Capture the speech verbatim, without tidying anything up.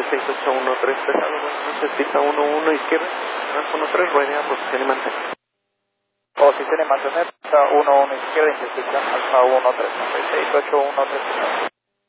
seis ocho uno tres pesado, no sé, pista uno uno izquierda, uno tres, rodea, posición y mantén. Posición y mantener, pista uno uno izquierda, intercepción alfa uno tres, seis ocho uno tres.